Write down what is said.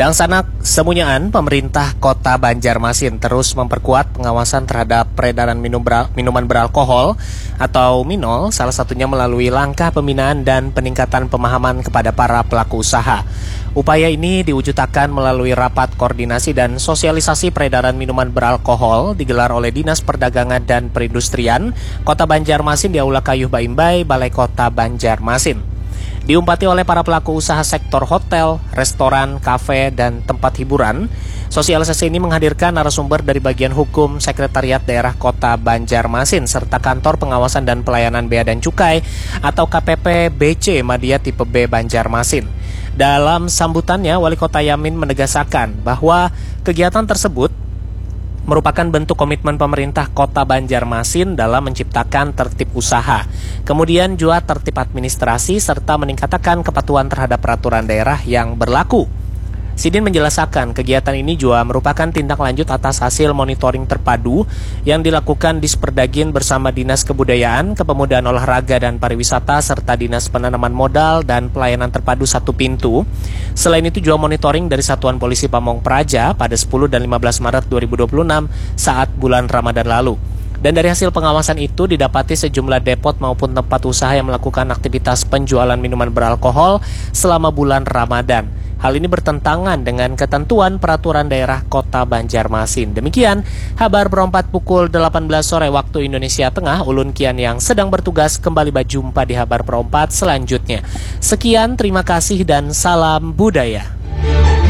Dangsanak Semunyaan, pemerintah Kota Banjarmasin terus memperkuat pengawasan terhadap peredaran minuman beralkohol atau minol, salah satunya melalui langkah pembinaan dan peningkatan pemahaman kepada para pelaku usaha. Upaya ini diwujudkan melalui rapat koordinasi dan sosialisasi peredaran minuman beralkohol digelar oleh Dinas Perdagangan dan Perindustrian Kota Banjarmasin di Aula Kayuh Baimbai, Balai Kota Banjarmasin. Diumpati oleh para pelaku usaha sektor hotel, restoran, kafe, dan tempat hiburan, sosialisasi ini menghadirkan narasumber dari bagian hukum Sekretariat Daerah Kota Banjarmasin serta Kantor Pengawasan dan Pelayanan Bea dan Cukai atau KPP BC Madya Tipe B Banjarmasin. Dalam sambutannya, Wali Kota Yamin menegaskan bahwa kegiatan tersebut merupakan bentuk komitmen pemerintah Kota Banjarmasin dalam menciptakan tertib usaha, kemudian juga tertib administrasi, serta meningkatkan kepatuhan terhadap peraturan daerah yang berlaku. Sidin menjelaskan kegiatan ini juga merupakan tindak lanjut atas hasil monitoring terpadu yang dilakukan Disperdagin bersama Dinas Kebudayaan, Kepemudaan Olahraga dan Pariwisata serta Dinas Penanaman Modal dan Pelayanan Terpadu Satu Pintu. Selain itu juga monitoring dari Satuan Polisi Pamong Praja pada 10 dan 15 Maret 2026 saat bulan Ramadan lalu. Dan dari hasil pengawasan itu didapati sejumlah depot maupun tempat usaha yang melakukan aktivitas penjualan minuman beralkohol selama bulan Ramadan. Hal ini bertentangan dengan ketentuan peraturan daerah Kota Banjarmasin. Demikian, Habar Perempat pukul 18 sore waktu Indonesia Tengah. Ulun Kian yang sedang bertugas kembali berjumpa di Habar Perempat selanjutnya. Sekian, terima kasih dan salam budaya.